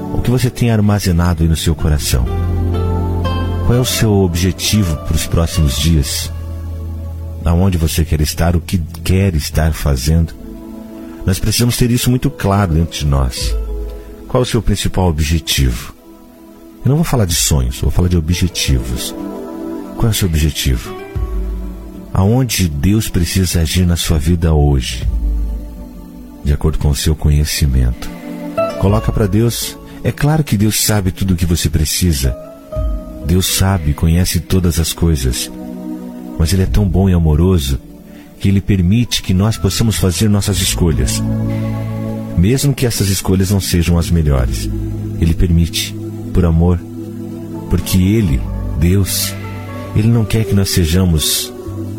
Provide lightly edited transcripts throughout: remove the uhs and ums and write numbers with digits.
O que você tem armazenado aí no seu coração? Qual é o seu objetivo para os próximos dias? Aonde você quer estar? O que quer estar fazendo? Nós precisamos ter isso muito claro dentro de nós. Qual é o seu principal objetivo? Eu não vou falar de sonhos, vou falar de objetivos. Qual é o seu objetivo? Aonde Deus precisa agir na sua vida hoje? De acordo com o seu conhecimento. Coloca para Deus. É claro que Deus sabe tudo o que você precisa. Deus sabe, conhece todas as coisas. Mas Ele é tão bom e amoroso que Ele permite que nós possamos fazer nossas escolhas. Mesmo que essas escolhas não sejam as melhores. Ele permite, por amor. Porque Ele, Deus, Ele não quer que nós sejamos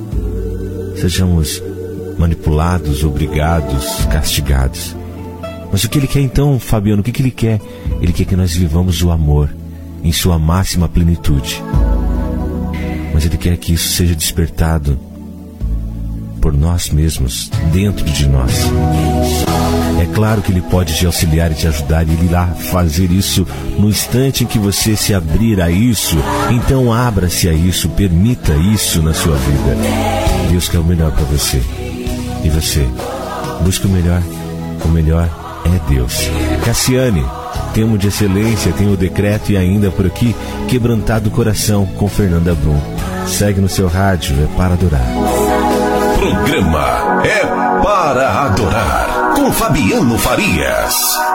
manipulados, obrigados, castigados. Mas o que Ele quer então, Fabiano? O que Ele quer? Ele quer que nós vivamos o amor em sua máxima plenitude. Mas Ele quer que isso seja despertado por nós mesmos, dentro de nós. É claro que Ele pode te auxiliar e te ajudar, e Ele irá fazer isso no instante em que você se abrir a isso. Então abra-se a isso, permita isso na sua vida. Deus quer o melhor para você. E você, busca o melhor. O melhor é Deus. Cassiane, Tempo de Excelência, tem o decreto e ainda por aqui, Quebrantado o Coração, com Fernanda Brum. Segue no seu rádio, é para adorar. Programa É para Adorar, com Fabiano Farias.